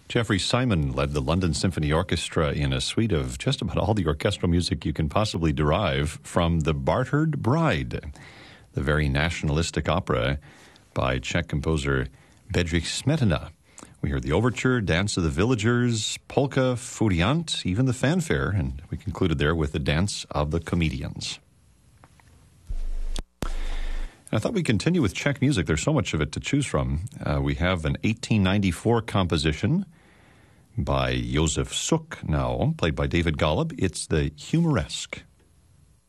Jeffrey Simon led the London Symphony Orchestra in a suite of just about all the orchestral music you can possibly derive from The Bartered Bride, the very nationalistic opera by Czech composer Bedřich Smetana. We heard the overture, Dance of the Villagers, Polka, Furiant, even the fanfare, and we concluded there with the Dance of the Comedians. I thought we'd continue with Czech music. There's so much of it to choose from. We have an 1894 composition by Josef Suk now, played by David Golub. It's the Humoresque.